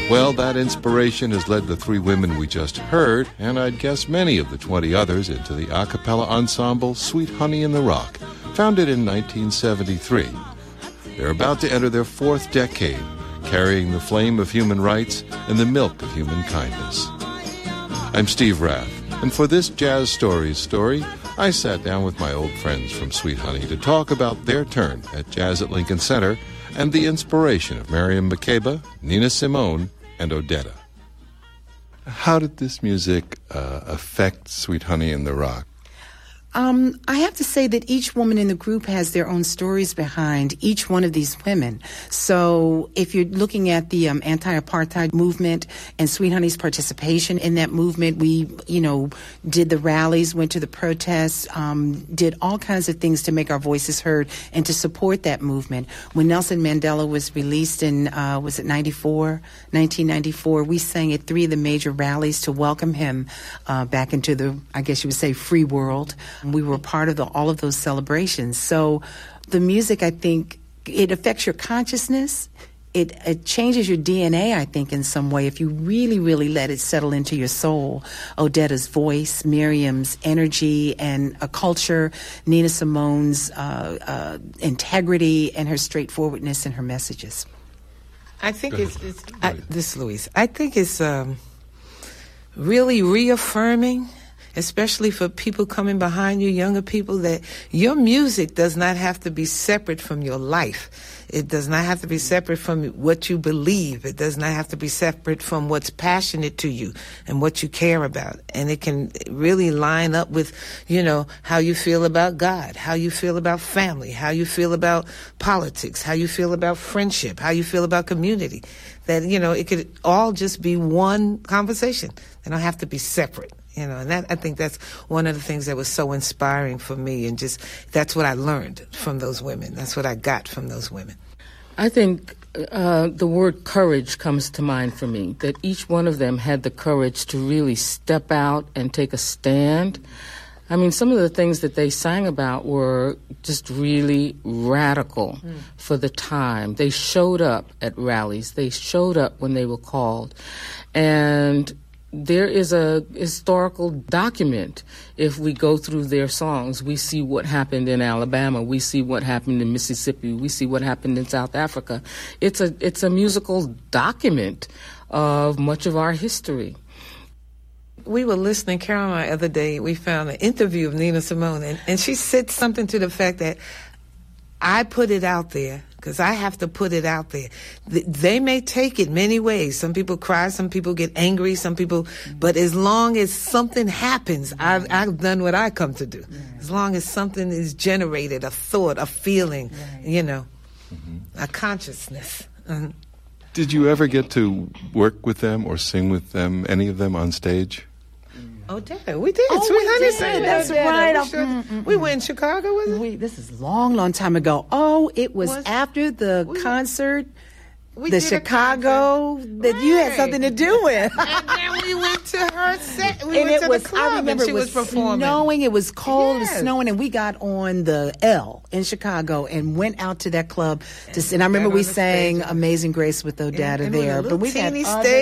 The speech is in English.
Well, that inspiration has led the three women we just heard, and I'd guess many of the 20 others, into the a cappella ensemble Sweet Honey in the Rock, founded in 1973. They're about to enter their fourth decade, carrying the flame of human rights and the milk of human kindness. I'm Steve Rath, and for this Jazz Stories story, I sat down with my old friends from Sweet Honey to talk about their turn at Jazz at Lincoln Center and the inspiration of Miriam Makeba, Nina Simone, and Odetta. How did this music affect Sweet Honey in the Rock? I have to say that each woman in the group has their own stories behind each one of these women. So if you're looking at the anti-apartheid movement and Sweet Honey's participation in that movement, we, did the rallies, went to the protests, did all kinds of things to make our voices heard and to support that movement. When Nelson Mandela was released in, was it 1994, we sang at 3 of the major rallies to welcome him back into the, I guess you would say, free world. We were part of all of those celebrations. So the music, I think, it affects your consciousness. It changes your DNA, I think, in some way, if you really, really let it settle into your soul. Odetta's voice, Miriam's energy and a culture, Nina Simone's integrity and her straightforwardness in her messages. I think this is Louise. I think it's really reaffirming, especially for people coming behind you, younger people, that your music does not have to be separate from your life. It does not have to be separate from what you believe. It does not have to be separate from what's passionate to you and what you care about. And it can really line up with, how you feel about God, how you feel about family, how you feel about politics, how you feel about friendship, how you feel about community. That, it could all just be one conversation. They don't have to be separate. And I think that's one of the things that was so inspiring for me, and just that's what I learned from those women. That's what I got from those women. I think the word courage comes to mind for me, that each one of them had the courage to really step out and take a stand. I mean, some of the things that they sang about were just really radical for the time. They showed up at rallies. They showed up when they were called. And there is a historical document. If we go through their songs, we see what happened in Alabama, we see what happened in Mississippi, we see what happened in South Africa. It's a musical document of much of our history. We were listening, Carol and I, the other day, we found an interview of Nina Simone, and she said something to the fact that I put it out there because I have to put it out there. They may take it many ways. Some people cry, some people get angry, some people, but as long as something happens, I've done what I come to do. As long as something is generated, a thought, a feeling, a consciousness. Did you ever get to work with them or sing with them, any of them on stage? Oh, did we did? Oh, Sweet Honey did. That's right. We were in Chicago, was it? This is long time ago. Oh, it was after the concert, the Chicago, that you had something to do with. And then we went to her set. I remember it was snowing. It was cold. Yes. It was snowing, and we got on the L in Chicago and went out to that club to sing. And I remember we sang "Amazing Grace" with Odetta there. But we had